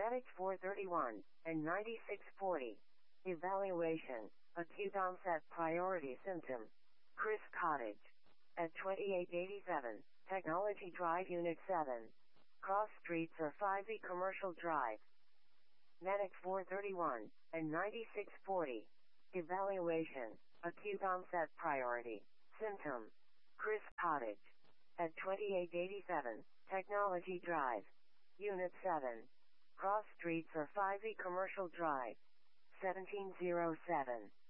Medic 431 and 9640. Evaluation. Acute onset priority symptom. Chris Cottage. At 2887, Technology Drive Unit 7. Cross streets are 5E Commercial Drive. Medic 431 and 9640. Evaluation. Acute onset priority symptom. Chris Cottage. At 2887, Technology Drive. Unit 7. Cross streets are 5E Commercial Drive. 1707.